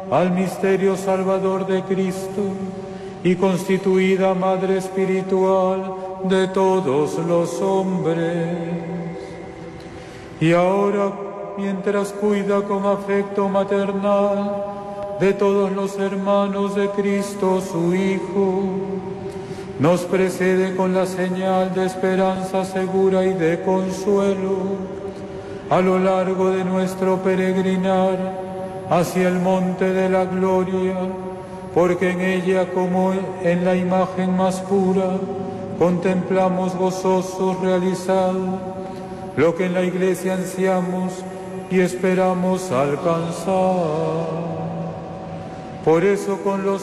al misterio salvador de Cristo y constituida Madre espiritual de todos los hombres. Y ahora, mientras cuida con afecto maternal de todos los hermanos de Cristo su Hijo, nos precede con la señal de esperanza segura y de consuelo a lo largo de nuestro peregrinar hacia el monte de la gloria, porque en ella, como en la imagen más pura, contemplamos gozosos realizado lo que en la Iglesia ansiamos y esperamos alcanzar. Por eso, con los